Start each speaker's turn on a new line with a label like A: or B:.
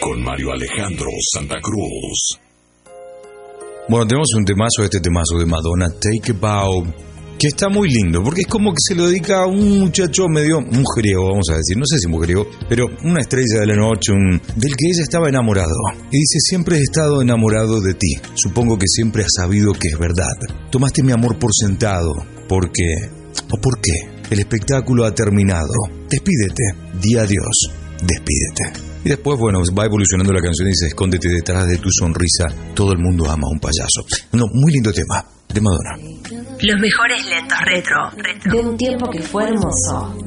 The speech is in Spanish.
A: con Mario Alejandro Santa Cruz.
B: Bueno, tenemos un temazo de Madonna, Take a Bow, que está muy lindo, porque es como que se lo dedica a un muchacho medio mujeriego, vamos a decir, no sé si mujeriego, pero una estrella de la noche, del que ella estaba enamorado. Y dice, siempre he estado enamorado de ti, supongo que siempre has sabido que es verdad. Tomaste mi amor por sentado, ¿por qué? El espectáculo ha terminado. Despídete, di adiós, despídete. Y después, bueno, va evolucionando la canción y dice, escóndete detrás de tu sonrisa, todo el mundo ama a un payaso. No, muy lindo tema, de Madonna.
C: Los mejores lentos retro.
D: De un tiempo que fue hermoso.